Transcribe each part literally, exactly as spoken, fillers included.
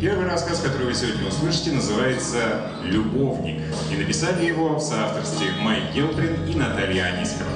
Первый рассказ, который вы сегодня услышите, называется «Любовник». И написали его в соавторстве Майк Гелприн и Наталья Анискова.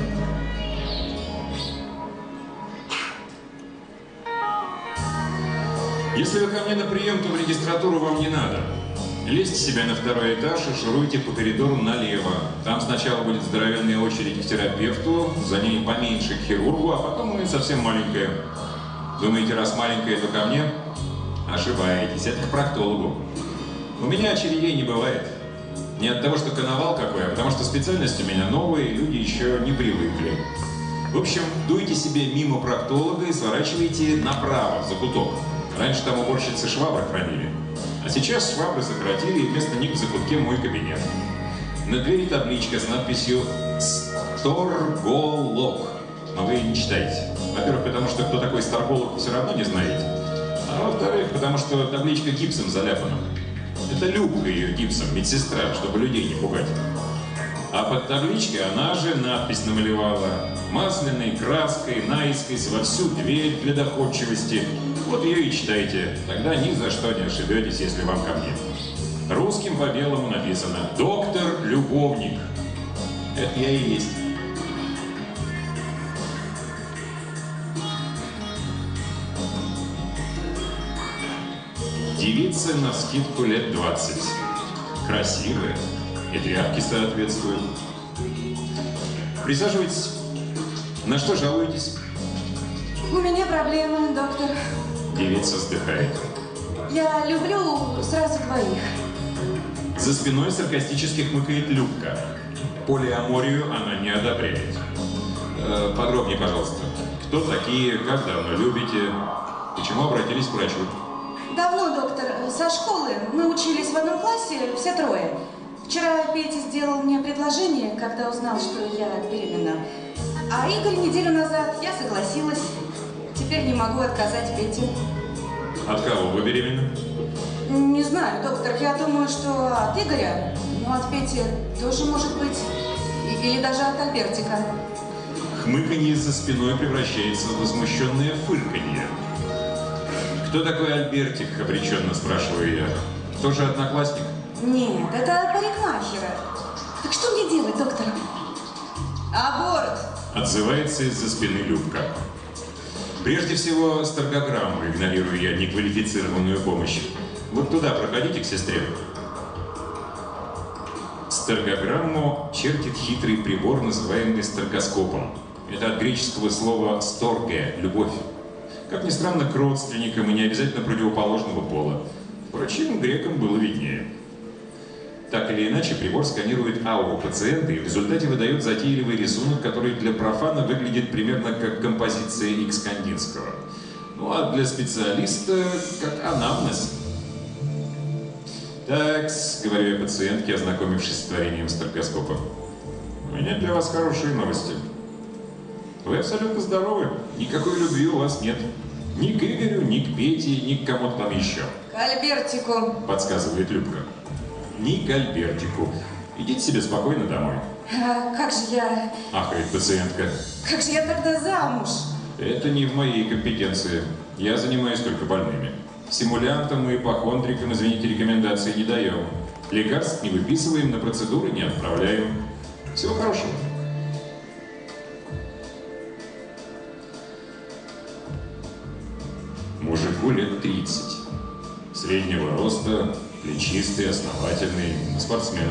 Если вы ко мне на прием, то в регистратуру вам не надо. Лезьте себе на второй этаж и шуруйте по коридору налево. Там сначала будет здоровенная очередь к терапевту, за ней поменьше к хирургу, а потом и совсем маленькая. Думаете, раз маленькая, то ко мне? Ошибаетесь, это к проктологу. У меня очередей не бывает. Не от того, что коновал какой, а потому что специальность у меня новая, и люди еще не привыкли. В общем, дуйте себе мимо проктолога и сворачивайте направо, в закуток. Раньше там уборщицы швабры хранили. А сейчас швабры сократили, и вместо них в закутке мой кабинет. На двери табличка с надписью «Сторголог». Но вы не читаете. Во-первых, потому что кто такой сторголог, все равно не знаете. А во-вторых, потому что табличка гипсом заляпана. Это Любка ее гипсом, медсестра, чтобы людей не пугать. А под табличкой она же надпись намалевала масляной краской, наискось во всю дверь для доходчивости. Вот ее и читайте, тогда ни за что не ошибетесь, если вам ко мне. Русским по белому написано «Доктор-любовник». Это я и есть. Девица навскидку лет двадцать. Красивая. И тряпки соответствуют. Присаживайтесь. На что жалуетесь? У меня проблемы, доктор. Девица вздыхает. Я люблю сразу двоих. За спиной саркастически хмыкает Любка. Полиаморию она не одобряет. Э, подробнее, пожалуйста. Кто такие, как давно любите, почему обратились к врачу? Давно, доктор. Со школы. Мы учились в одном классе, все трое. Вчера Петя сделал мне предложение, когда узнал, что я беременна. А Игорь неделю назад, я согласилась. Теперь не могу отказать Пете. От кого вы беременны? Не знаю, доктор. Я думаю, что от Игоря, но от Пети тоже может быть. Или даже от Альбертика. Хмыканье за спиной превращается в возмущенное фырканье. Кто такой Альбертик? Обреченно спрашиваю я. Тоже одноклассник? Нет, это парикмахера. Так что мне делать, доктор? Аборт! Отзывается из-за спины Любка. Прежде всего, сторгограмму, игнорирую я неквалифицированную помощь. Вот туда проходите к сестре. Сторгограмму чертит хитрый прибор, называемый сторгоскопом. Это от греческого слова «сторге» – «любовь». Как ни странно, к родственникам и не обязательно противоположного пола. Впрочем, грекам было виднее. Так или иначе, прибор сканирует ауру пациента и в результате выдает затейливый рисунок, который для профана выглядит примерно как композиция Икс Кандинского. Ну а для специалиста как анамнез. Так, говорю я пациентке, ознакомившись с творением сторгоскопа. У меня для вас хорошие новости. Вы абсолютно здоровы. Никакой любви у вас нет. Ни к Игорю, ни к Пете, ни к кому-то там еще. К Альбертику, подсказывает Любка. Ни к Альбертику. Идите себе спокойно домой. А как же я... Ахает пациентка. Как же я тогда замуж? Это не в моей компетенции. Я занимаюсь только больными. Симулянтам и ипохондрикам, извините, рекомендации не даем. Лекарств не выписываем, на процедуры не отправляем. Всего хорошего. Мужику лет тридцать. Среднего роста, плечистый, основательный, спортсмен.